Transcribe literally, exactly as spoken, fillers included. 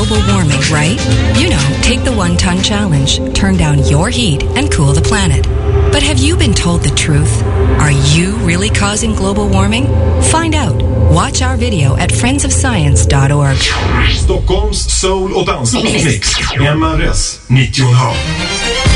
global warming, right? You know, take the one-ton challenge, turn down your heat, and cool the planet. But have you been told the truth? Are you really causing global warming? Find out. Watch our video at friends of science dot org. Stockholms soul- och dansmix. M R S nittio komma fem.